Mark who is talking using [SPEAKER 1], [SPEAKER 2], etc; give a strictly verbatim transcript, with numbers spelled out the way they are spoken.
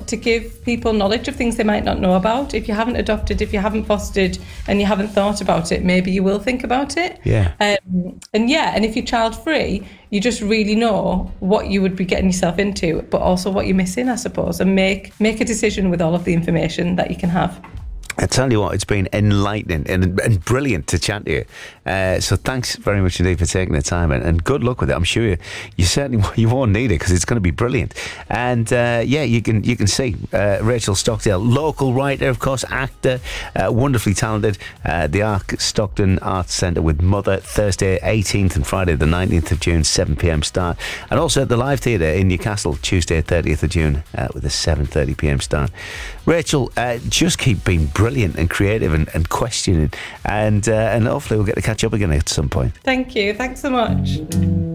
[SPEAKER 1] to give people knowledge of things they might not know about. If you haven't adopted, if you haven't fostered, and you haven't thought about it, maybe you will think about it.
[SPEAKER 2] Yeah.
[SPEAKER 1] Um, and yeah, and if you're child free, you just really know what you would be getting yourself into, but also what you're missing, I suppose, and make make a decision with all of the information that you can have.
[SPEAKER 2] I tell you what, it's been enlightening and, and brilliant to chat to you. Uh, so thanks very much indeed for taking the time, and, and good luck with it. I'm sure you, you certainly you won't need it because it's going to be brilliant. And uh, yeah, you can you can see uh, Rachel Stockdale, local writer, of course, actor, uh, wonderfully talented. Uh, the Arc Stockton Arts Centre with Mother, Thursday eighteenth and Friday the nineteenth of June, seven p.m. start. And also at the Live Theatre in Newcastle, Tuesday thirtieth of June uh, with a seven thirty p.m. start. Rachel, uh, just keep being brilliant and creative and, and questioning, and uh, and hopefully we'll get to catch up again at some point.
[SPEAKER 1] Thank you. Thanks so much.